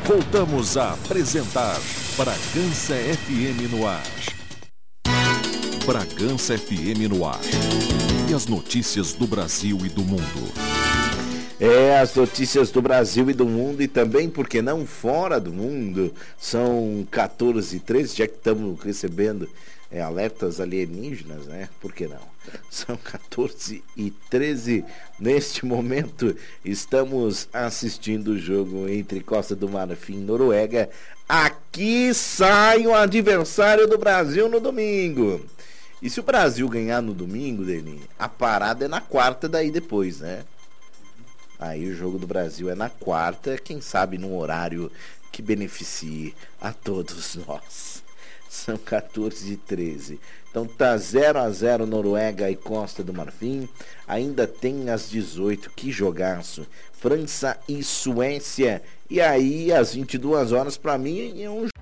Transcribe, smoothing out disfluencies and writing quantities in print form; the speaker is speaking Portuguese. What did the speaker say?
Voltamos a apresentar Bragança FM no ar. Bragança FM no ar. E as notícias do Brasil e do mundo. As notícias do Brasil e do mundo e também, por que não, fora do mundo. São 14h13, já que estamos recebendo alertas alienígenas, né? Por que não? São 14h13. Neste momento, estamos assistindo o jogo entre Costa do Marfim e Noruega. Aqui sai o adversário do Brasil no domingo. E se o Brasil ganhar no domingo, Deni, a parada é na quarta daí depois, né? Aí o jogo do Brasil é na quarta, quem sabe num horário que beneficie a todos nós. São 14h13. Então tá 0-0 Noruega e Costa do Marfim. Ainda tem às 18, que jogaço, França e Suécia. E aí às 22 horas, para mim, é um